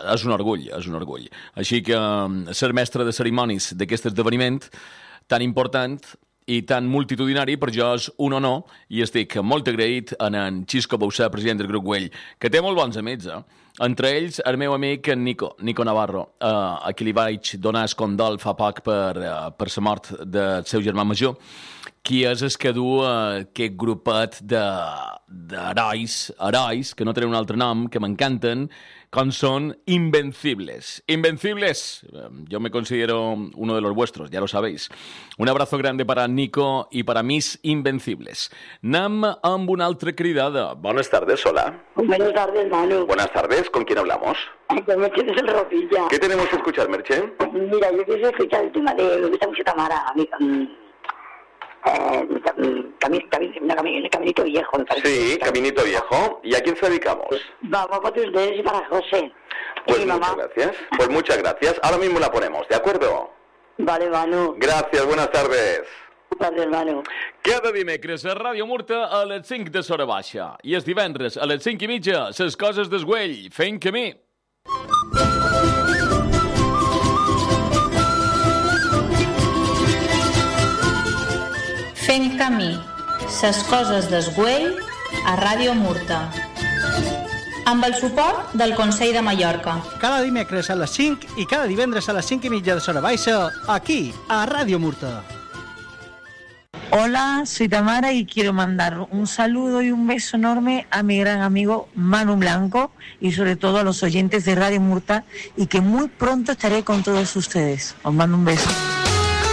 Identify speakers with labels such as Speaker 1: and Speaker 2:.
Speaker 1: és un orgull, és un orgull. Així que ser mestre de cerimònies d'aquest esdeveniment tan important i tan multitudinari per jo és un honor i estic molt agraït en Xisco Bauçà, president del Grup Güell, que té molt bons amics, Entre ells, el meu amic Nico Navarro, a qui li vaig donar el condol fa poc per la mort del seu germà major, qui és el que du aquest grupet d'herois, que no tenen un altre nom, que m'encanten, com són Invencibles. Invencibles, yo me considero uno de los vuestros, ya lo sabéis. Un abrazo grande para Nico y para mis Invencibles. Anem amb una altra cridada. Buenas tardes, hola.
Speaker 2: Buenas tardes, Manu.
Speaker 1: Buenas tardes, ¿con quién hablamos?
Speaker 2: Con Merche desde el Ropilla.
Speaker 1: ¿Qué tenemos que escuchar, Merche?
Speaker 2: Mira, yo quiero escuchar el tema de lo que está mucho Tamara, Caminito Viejo, me parece.
Speaker 1: Sí, Caminito Viejo. ¿Y a quién se dedicamos?
Speaker 2: Vamos para ustedes y para José.
Speaker 1: Pues
Speaker 2: y
Speaker 1: muchas
Speaker 2: mamá.
Speaker 1: gracias. Pues muchas gracias. Ahora mismo la ponemos, ¿de acuerdo?
Speaker 2: Vale, Manu.
Speaker 1: Gracias, buenas tardes.
Speaker 2: Buenas tardes, Manu.
Speaker 1: Cada dimecres a Ràdio Murta a les 5 de l'hora baixa i els divendres a les 5:30 les coses del Güell, fent camí.
Speaker 3: Fent camí, ses coses del Güell a Ràdio Murta. Amb el suport del Consell de Mallorca.
Speaker 4: Cada dimecres a les 5 i cada divendres a les 5:30 de l'hora baixa, aquí, a Ràdio Murta.
Speaker 5: Hola, soy Tamara y quiero mandar un saludo y un beso enorme a mi gran amigo Manu Blanco y sobre todo a los oyentes de Radio Murta y que muy pronto estaré con todos ustedes. Os mando un beso.